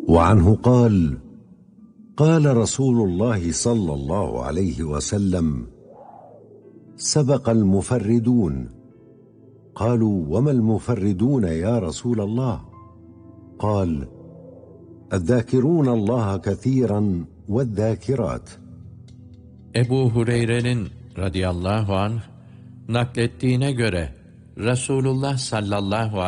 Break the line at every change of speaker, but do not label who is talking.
وعنه قال: قال رسول الله صلى الله عليه وسلم: سبق المفردون. قالوا: وما المفردون يا رسول الله؟ قال: الذاكرون الله كثيرا والذاكرات.
Ebu Hureyre'nin radıyallahu anh naklettiğine göre Resulullah sallallahu